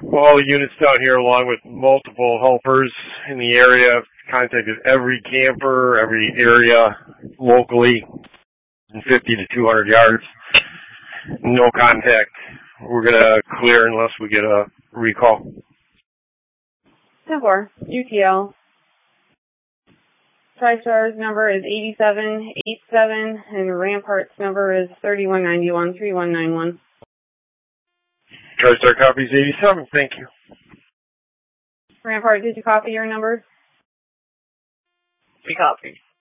Well, all the units down here, along with multiple helpers in the area, have contacted every camper, every area locally, in 50 to 200 yards. No contact. We're going to clear unless we get a recall. 10-4, UTL. TriStar's number is 8787, and Rampart's number is 3191-3191. TriStar copies 87. Thank you. Rampart, did you copy your number? We copy.